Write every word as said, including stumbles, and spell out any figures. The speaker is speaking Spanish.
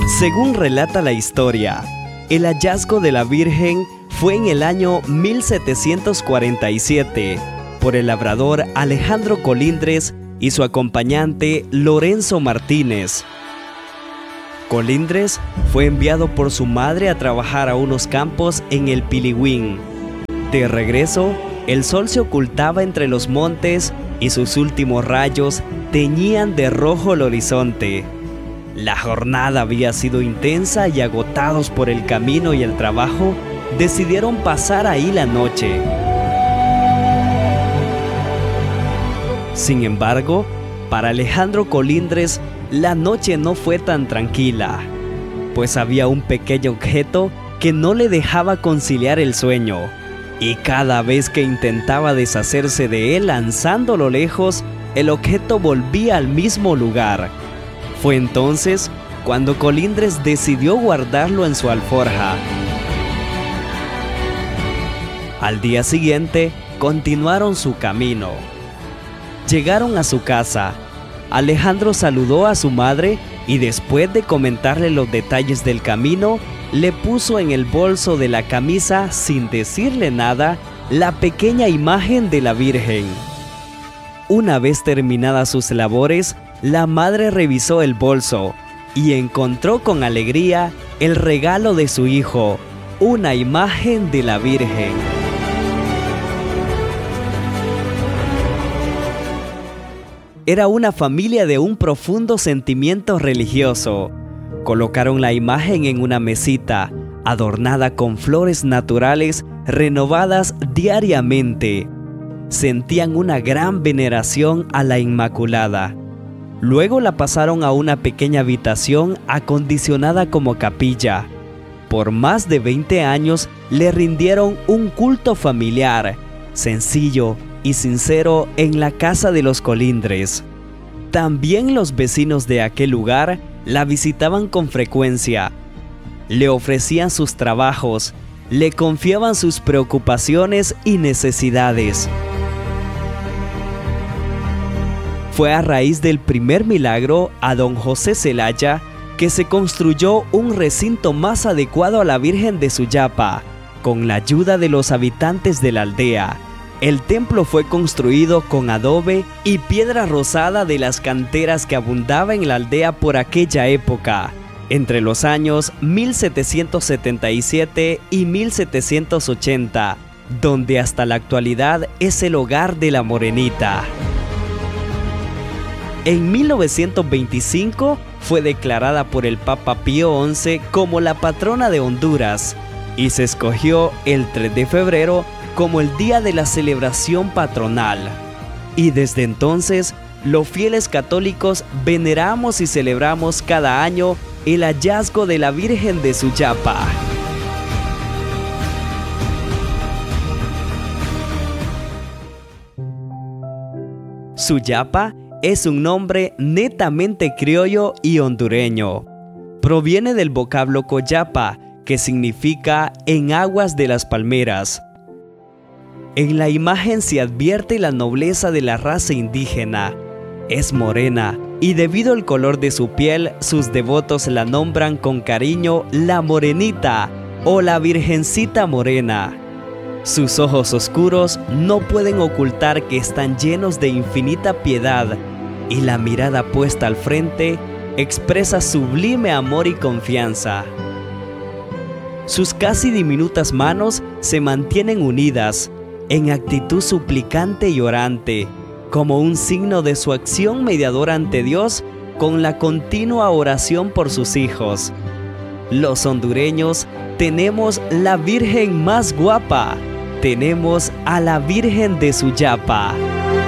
Según relata la historia, el hallazgo de la Virgen fue en el año mil setecientos cuarenta y siete por el labrador Alejandro Colindres y su acompañante Lorenzo Martínez. Colindres fue enviado por su madre a trabajar a unos campos en el Pilihuín. De regreso, el sol se ocultaba entre los montes y sus últimos rayos teñían de rojo el horizonte. La jornada había sido intensa y, agotados por el camino y el trabajo, decidieron pasar ahí la noche. Sin embargo, para Alejandro Colindres, la noche no fue tan tranquila, pues había un pequeño objeto que no le dejaba conciliar el sueño, y cada vez que intentaba deshacerse de él lanzándolo lejos, el objeto volvía al mismo lugar. Fue entonces cuando Colindres decidió guardarlo en su alforja. Al día siguiente, continuaron su camino. Llegaron a su casa. Alejandro saludó a su madre y, después de comentarle los detalles del camino, le puso en el bolso de la camisa, sin decirle nada, la pequeña imagen de la Virgen. Una vez terminadas sus labores, la madre revisó el bolso y encontró con alegría el regalo de su hijo, una imagen de la Virgen. Era una familia de un profundo sentimiento religioso. Colocaron la imagen en una mesita, adornada con flores naturales renovadas diariamente. Sentían una gran veneración a la Inmaculada. Luego la pasaron a una pequeña habitación acondicionada como capilla. Por más de veinte años le rindieron un culto familiar, sencillo y sincero, en la casa de los Colindres. También los vecinos de aquel lugar la visitaban con frecuencia. Le ofrecían sus trabajos, le confiaban sus preocupaciones y necesidades. Fue a raíz del primer milagro a don José Celaya que se construyó un recinto más adecuado a la Virgen de Suyapa, con la ayuda de los habitantes de la aldea. El templo fue construido con adobe y piedra rosada de las canteras que abundaba en la aldea por aquella época, entre los años mil setecientos setenta y siete y mil setecientos ochenta, donde hasta la actualidad es el hogar de la Morenita. En mil novecientos veinticinco fue declarada por el Papa Pío once como la patrona de Honduras y se escogió el tres de febrero como el día de la celebración patronal. Y desde entonces, los fieles católicos veneramos y celebramos cada año el hallazgo de la Virgen de Suyapa. Suyapa es un nombre netamente criollo y hondureño. Proviene del vocablo coyapa, que significa en aguas de las palmeras. En la imagen se advierte la nobleza de la raza indígena. Es morena y, debido al color de su piel, sus devotos la nombran con cariño la Morenita o la Virgencita Morena. Sus ojos oscuros no pueden ocultar que están llenos de infinita piedad, y la mirada puesta al frente expresa sublime amor y confianza. Sus casi diminutas manos se mantienen unidas en actitud suplicante y orante, como un signo de su acción mediadora ante Dios con la continua oración por sus hijos. Los hondureños tenemos la Virgen más guapa, tenemos a la Virgen de Suyapa.